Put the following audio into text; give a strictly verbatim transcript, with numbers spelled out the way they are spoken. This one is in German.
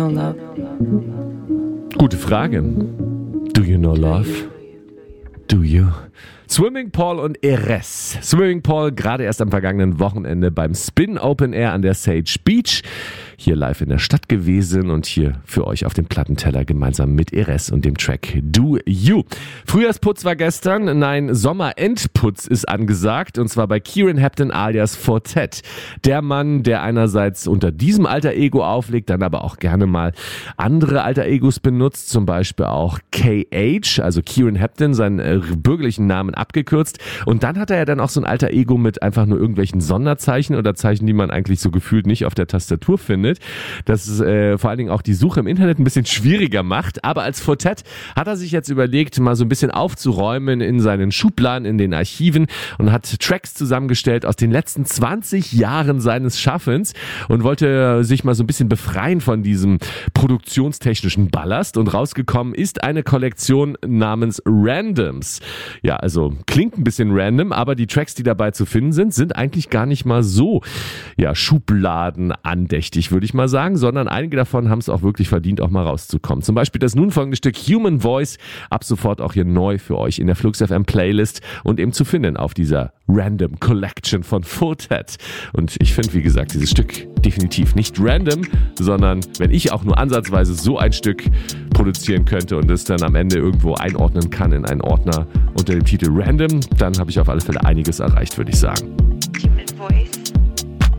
Gute Frage. Do you know love? Do you? Swimming Paul und Erez. Swimming Paul gerade erst am vergangenen Wochenende beim Spin Open Air an der Sage Beach. Hier live in der Stadt gewesen und hier für euch auf dem Plattenteller gemeinsam mit Erez und dem Track Do You. Frühjahrsputz war gestern, nein, Sommerendputz ist angesagt und zwar bei Kieran Hepton alias Fortet. Der Mann, der einerseits unter diesem Alter Ego auflegt, dann aber auch gerne mal andere Alter Egos benutzt, zum Beispiel auch K H, also Kieran Hepton, seinen äh, bürgerlichen Namen abgekürzt. Und dann hat er ja dann auch so ein Alter Ego mit einfach nur irgendwelchen Sonderzeichen oder Zeichen, die man eigentlich so gefühlt nicht auf der Tastatur findet. Das äh, vor allen Dingen auch die Suche im Internet ein bisschen schwieriger macht. Aber als Fortet hat er sich jetzt überlegt, mal so ein bisschen aufzuräumen in seinen Schubladen, in den Archiven und hat Tracks zusammengestellt aus den letzten zwanzig Jahren seines Schaffens und wollte sich mal so ein bisschen befreien von diesem produktionstechnischen Ballast. Und rausgekommen ist eine Kollektion namens Randoms. Ja, also klingt ein bisschen random, aber die Tracks, die dabei zu finden sind, sind eigentlich gar nicht mal so ja, schubladenandächtig, würde ich mal sagen, sondern einige davon haben es auch wirklich verdient, auch mal rauszukommen. Zum Beispiel das nun folgende Stück Human Voice, ab sofort auch hier neu für euch in der Flux F M Playlist und eben zu finden auf dieser Random Collection von Fortet. Und ich finde, wie gesagt, dieses Stück definitiv nicht random, sondern wenn ich auch nur ansatzweise so ein Stück produzieren könnte und es dann am Ende irgendwo einordnen kann in einen Ordner unter dem Titel Random, dann habe ich auf alle Fälle einiges erreicht, würde ich sagen.